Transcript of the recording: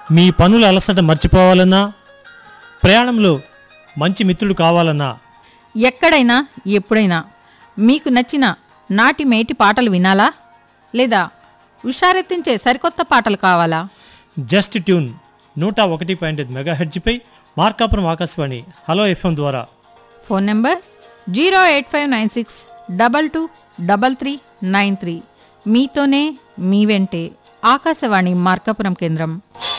మీ పనుల అలసట మర్చిపోవాలన్నా, ప్రయాణంలో మంచి మిత్రుడు కావాలన్నా, ఎక్కడైనా ఎప్పుడైనా మీకు నచ్చిన నాటి మేటి పాటలు వినాలా? లేదా ఉషారెత్తించే సరికొత్త పాటలు కావాలా? Just tune 101.5 మెగాహెర్ట్జ్పై Markapuram Akashvani hello FM ద్వారా. Phone number 08596223393. మీతోనే మీ వెంటే ఆకాశవాణి మార్కాపురం కేంద్రం.